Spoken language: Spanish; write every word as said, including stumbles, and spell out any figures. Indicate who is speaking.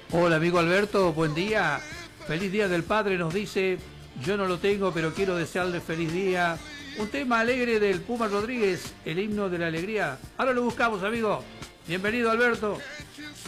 Speaker 1: Hola amigo Alberto, buen día. Feliz Día del Padre nos dice. Yo no lo tengo, pero quiero desearle feliz día. Un tema alegre del Puma Rodríguez, el himno de la alegría. Ahora lo buscamos, amigo. Bienvenido, Alberto.